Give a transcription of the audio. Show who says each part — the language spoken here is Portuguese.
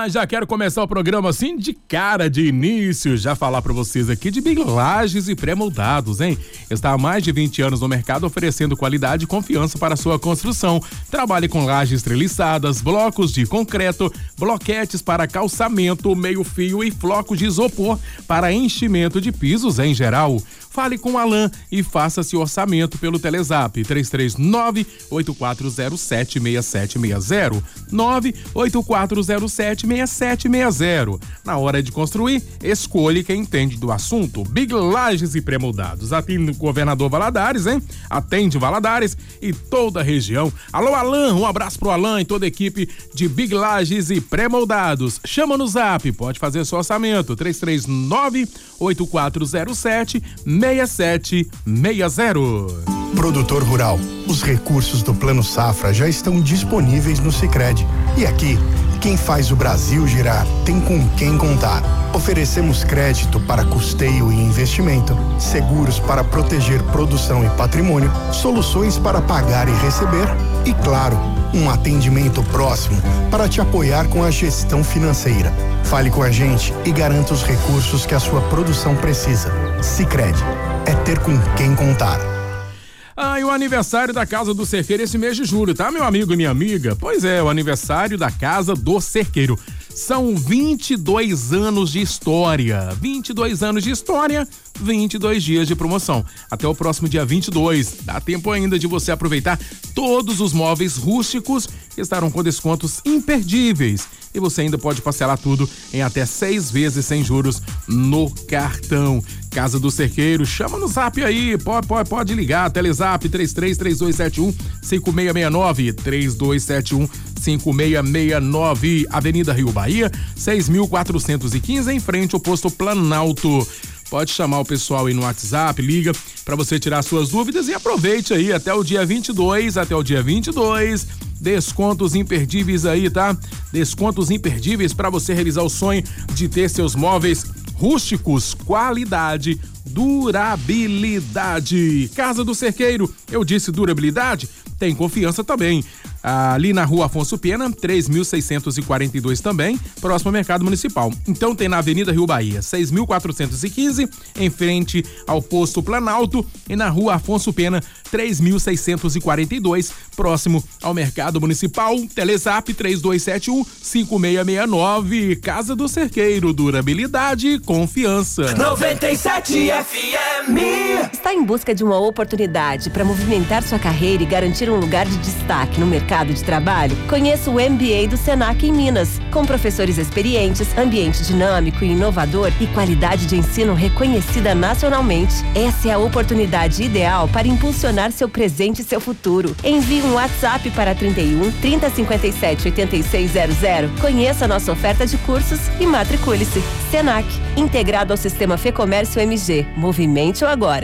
Speaker 1: Já quero começar o programa assim de cara, de início, já falar pra vocês aqui de Big Lajes e Pré-Moldados, hein? Está há mais de 20 anos no mercado oferecendo qualidade e confiança para a sua construção. Trabalhe com lajes treliçadas, blocos de concreto, bloquetes para calçamento, meio-fio e flocos de isopor para enchimento de pisos em geral. Fale com o Alan e faça seu orçamento pelo Telezap 339-8407-6760 98407-6760. Na hora de construir, escolha quem entende do assunto. Big Lajes e Pré-Moldados. Atende o governador Valadares, hein? Atende Valadares e toda a região. Alô, Alan, um abraço pro Alan e toda a equipe de Big Lajes e Pré-Moldados. Chama no Zap, pode fazer seu orçamento 339-8407-6760.
Speaker 2: Produtor rural, os recursos do Plano Safra já estão disponíveis no Sicredi. E aqui, quem faz o Brasil girar tem com quem contar. Oferecemos crédito para custeio e investimento, seguros para proteger produção e patrimônio, soluções para pagar e receber e, claro, um atendimento próximo para te apoiar com a gestão financeira. Fale com a gente e garanta os recursos que a sua produção precisa. Sicredi, é ter com quem contar.
Speaker 1: E o aniversário da Casa do Cerqueiro esse mês de julho, tá, meu amigo e minha amiga? Pois é, o aniversário da Casa do Cerqueiro. São 22 anos de história. 22 anos de história, 22 dias de promoção. Até o próximo dia 22. Dá tempo ainda de você aproveitar todos os móveis rústicos que estarão com descontos imperdíveis. E você ainda pode parcelar tudo em até 6 vezes sem juros no cartão. Casa do Cerqueiro, chama no Zap aí, pode ligar, Telezap 33-3271-5669, 3271-5669, Avenida Rio Bahia, 6.415, em frente ao posto Planalto. Pode chamar o pessoal aí no WhatsApp, liga para você tirar suas dúvidas e aproveite aí até o dia 22, descontos imperdíveis aí, tá? Descontos imperdíveis para você realizar o sonho de ter seus móveis rústicos, qualidade, durabilidade. Casa do Cerqueiro, eu disse durabilidade, tem confiança também. Ali na Rua Afonso Pena, 3.642 também, próximo ao Mercado Municipal. Então tem na Avenida Rio Bahia, 6.415, em frente ao posto Planalto, e na Rua Afonso Pena, 3.642, próximo ao Mercado Municipal. Telezap 3271-5669. Casa do Cerqueiro, durabilidade e confiança.
Speaker 3: 97 FM.
Speaker 4: Está em busca de uma oportunidade para movimentar sua carreira e garantir um lugar de destaque no mercado de trabalho? Conheça o MBA do Senac em Minas. Com professores experientes, ambiente dinâmico e inovador e qualidade de ensino reconhecida nacionalmente, essa é a oportunidade ideal para impulsionar seu presente e seu futuro. Envie um WhatsApp para 31 3057 8600. Conheça a nossa oferta de cursos e matricule-se. Senac, integrado ao sistema Fê Comércio MG. Movimente-o agora.